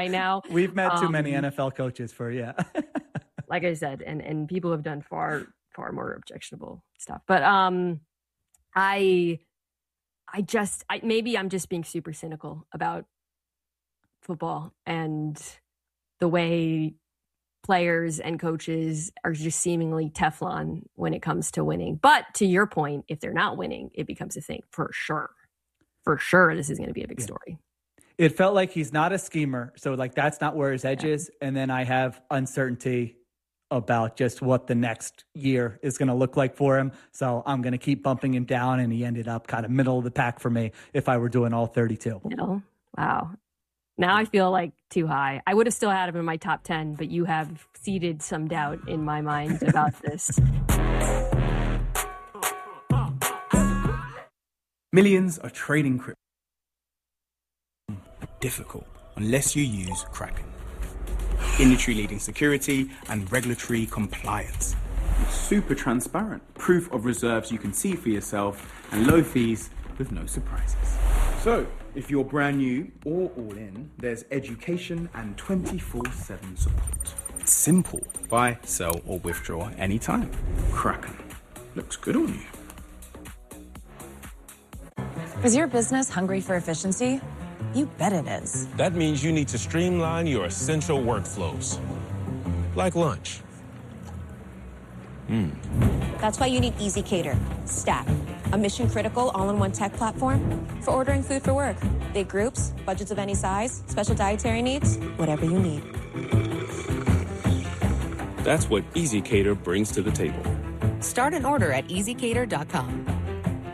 right now. We've met too many NFL coaches for, like I said, and people have done far more objectionable stuff. But maybe I'm just being super cynical about football and the way players and coaches are just seemingly Teflon when it comes to winning. But to your point, if they're not winning, it becomes a thing for sure. For sure, this is going to be a big story. It felt like he's not a schemer. So like, that's not where his edge is. And then I have uncertainty about just what the next year is going to look like for him. So I'm going to keep bumping him down. And he ended up kind of middle of the pack for me if I were doing all 32. No. Wow. Now I feel like too high. I would have still had him in my top 10, but you have seeded some doubt in my mind about this. Millions are trading crypto. Difficult unless you use Kraken. Industry-leading security and regulatory compliance. Super transparent. Proof of reserves you can see for yourself and low fees with no surprises. So, if you're brand new or all in, there's education and 24/7 support. It's simple. Buy, sell, or withdraw anytime. Kraken. Looks good on you. Is your business hungry for efficiency? You bet it is. That means you need to streamline your essential workflows. Like lunch. That's why you need ezCater. Stack. A mission-critical all-in-one tech platform for ordering food for work. Big groups, budgets of any size, special dietary needs, whatever you need. That's what ezCater brings to the table. Start an order at ezcater.com.